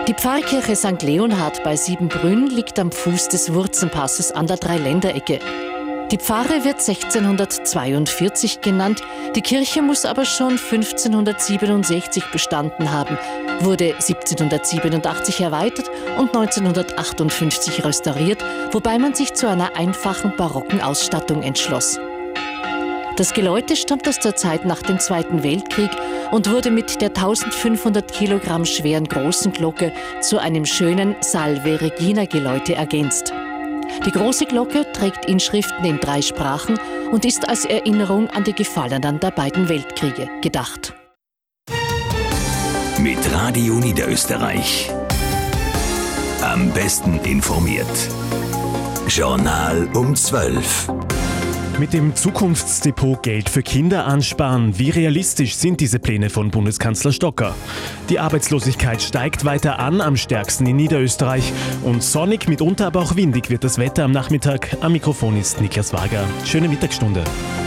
Die Pfarrkirche St. Leonhard bei Siebenbrünn liegt am Fuß des Wurzenpasses an der Dreiländerecke. Die Pfarre wird 1642 genannt, die Kirche muss aber schon 1567 bestanden haben, wurde 1787 erweitert und 1958 restauriert, wobei man sich zu einer einfachen barocken Ausstattung entschloss. Das Geläute stammt aus der Zeit nach dem Zweiten Weltkrieg und wurde mit der 1500 Kilogramm schweren großen Glocke zu einem schönen Salve Regina Geläute ergänzt. Die große Glocke trägt Inschriften in 3 Sprachen und ist als Erinnerung an die Gefallenen der beiden Weltkriege gedacht. Mit Radio Niederösterreich. Am besten informiert. Journal um 12. Mit dem Zukunftsdepot Geld für Kinder ansparen. Wie realistisch sind diese Pläne von Bundeskanzler Stocker? Die Arbeitslosigkeit steigt weiter an, am stärksten in Niederösterreich. Und sonnig, mitunter aber auch windig wird das Wetter am Nachmittag. Am Mikrofon ist Niklas Wager. Schöne Mittagsstunde.